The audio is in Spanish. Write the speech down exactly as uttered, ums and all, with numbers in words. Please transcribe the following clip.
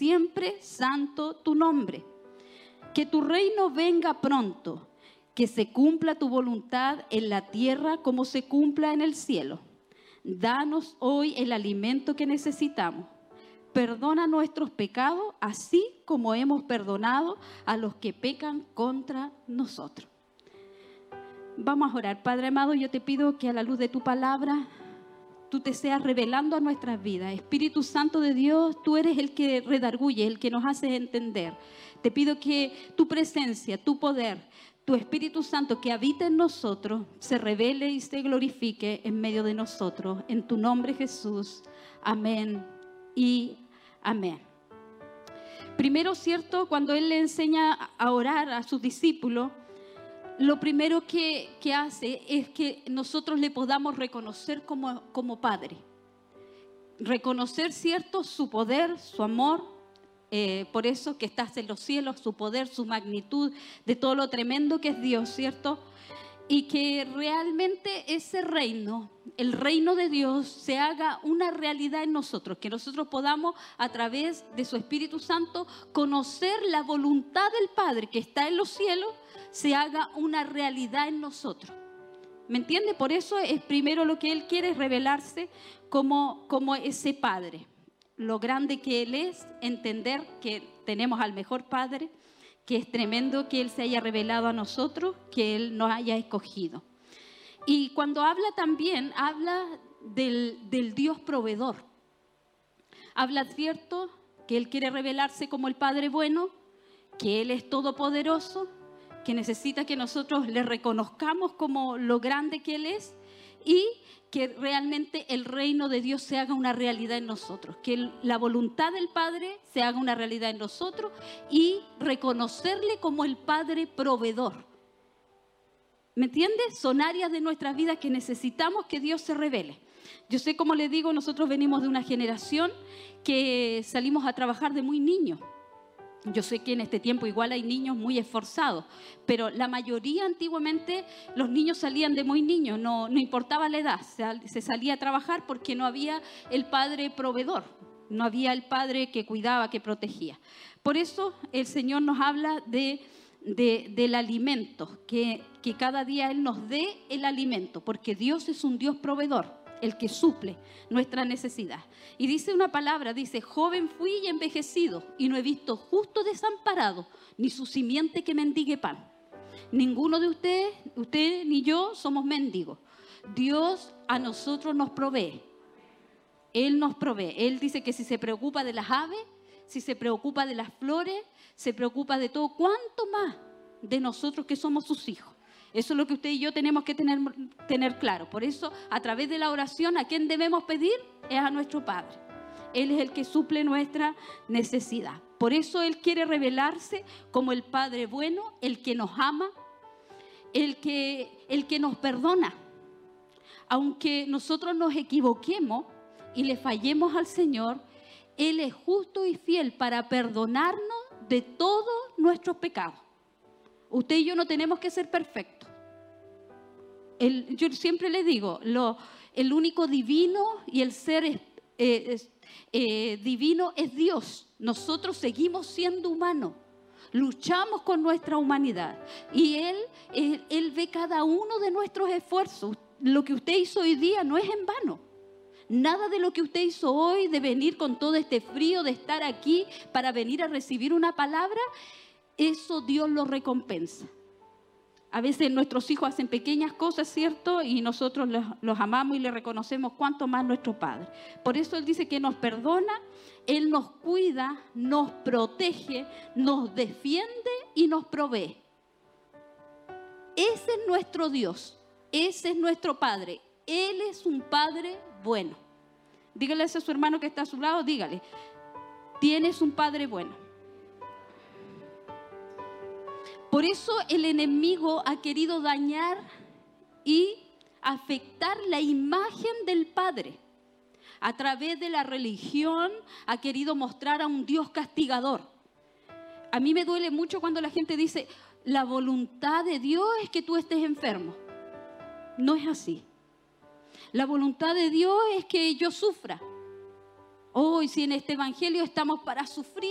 siempre santo tu nombre. Que tu reino venga pronto, que se cumpla tu voluntad en la tierra como se cumpla en el cielo. Danos hoy el alimento que necesitamos. Perdona nuestros pecados, así como hemos perdonado a los que pecan contra nosotros. Vamos a orar. Padre amado, yo te pido que a la luz de tu palabra tú te seas revelando a nuestras vidas. Espíritu Santo de Dios, tú eres el que redarguye, el que nos hace entender. Te pido que tu presencia, tu poder, tu Espíritu Santo que habita en nosotros, se revele y se glorifique en medio de nosotros. En tu nombre, Jesús. Amén y amén. Primero, cierto, cuando Él le enseña a orar a sus discípulos, lo primero que, que hace es que nosotros le podamos reconocer como, como Padre. Reconocer, cierto, su poder, su amor, eh, por eso que estás en los cielos, su poder, su magnitud, de todo lo tremendo que es Dios, cierto. Y que realmente ese reino, el reino de Dios, se haga una realidad en nosotros. Que nosotros podamos, a través de su Espíritu Santo, conocer la voluntad del Padre que está en los cielos, se haga una realidad en nosotros. ¿Me entiende? Por eso es primero lo que Él quiere, es revelarse como, como ese Padre. Lo grande que Él es, entender que tenemos al mejor Padre, que es tremendo que Él se haya revelado a nosotros, que Él nos haya escogido. Y cuando habla también, habla del, del Dios proveedor. Habla, cierto, que Él quiere revelarse como el Padre bueno, que Él es todopoderoso, que necesita que nosotros le reconozcamos como lo grande que Él es y que realmente el reino de Dios se haga una realidad en nosotros, que la voluntad del Padre se haga una realidad en nosotros y reconocerle como el Padre proveedor. ¿Me entiendes? Son áreas de nuestras vidas que necesitamos que Dios se revele. Yo sé, como les digo, nosotros venimos de una generación que salimos a trabajar de muy niños. Yo sé que en este tiempo igual hay niños muy esforzados, pero la mayoría antiguamente los niños salían de muy niños, no, no importaba la edad, se, se salía a trabajar porque no había el padre proveedor, no había el padre que cuidaba, que protegía. Por eso el Señor nos habla de, de, del alimento, que, que cada día Él nos dé el alimento, porque Dios es un Dios proveedor, el que suple nuestra necesidad. Y dice una palabra, dice: joven fui y envejecido, y no he visto justo desamparado, ni su simiente que mendigue pan. Ninguno de ustedes, usted ni yo, somos mendigos. Dios a nosotros nos provee. Él nos provee. Él dice que si se preocupa de las aves, si se preocupa de las flores, se preocupa de todo, ¿cuánto más de nosotros que somos sus hijos? Eso es lo que usted y yo tenemos que tener, tener claro. Por eso, a través de la oración, ¿a quién debemos pedir? Es a nuestro Padre. Él es el que suple nuestra necesidad. Por eso Él quiere revelarse como el Padre bueno, el que nos ama, el que, el que nos perdona. Aunque nosotros nos equivoquemos y le fallemos al Señor, Él es justo y fiel para perdonarnos de todos nuestros pecados. Usted y yo no tenemos que ser perfectos. El, yo siempre le digo, lo, el único divino y el ser es, eh, es, eh, divino es Dios. Nosotros seguimos siendo humanos. Luchamos con nuestra humanidad. Y Él, Él, Él ve cada uno de nuestros esfuerzos. Lo que usted hizo hoy día no es en vano. Nada de lo que usted hizo hoy, de venir con todo este frío, de estar aquí para venir a recibir una palabra, eso Dios lo recompensa. A veces nuestros hijos hacen pequeñas cosas, ¿cierto? Y nosotros los, los amamos y les reconocemos cuánto más nuestro Padre. Por eso Él dice que nos perdona, Él nos cuida, nos protege, nos defiende y nos provee. Ese es nuestro Dios, ese es nuestro Padre. Él es un Padre bueno. Dígale a su hermano que está a su lado, dígale: tienes un Padre bueno. Por eso el enemigo ha querido dañar y afectar la imagen del Padre. A través de la religión ha querido mostrar a un Dios castigador. A mí me duele mucho cuando la gente dice: la voluntad de Dios es que tú estés enfermo. No es así. La voluntad de Dios es que yo sufra. Hoy, si en este evangelio estamos para sufrir,